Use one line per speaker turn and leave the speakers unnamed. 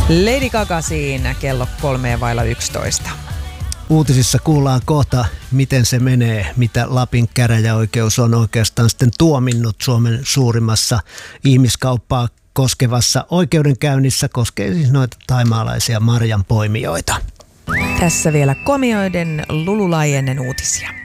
Lady Gaga siinä kello 3:11.
Uutisissa kuullaan kohta, miten se menee, mitä Lapin käräjäoikeus on oikeastaan sitten tuominnut Suomen suurimmassa ihmiskauppaa koskevassa oikeudenkäynnissä. Koskee siis noita thaimaalaisia marjanpoimijoita.
Tässä vielä komioiden Lululai ennen uutisia.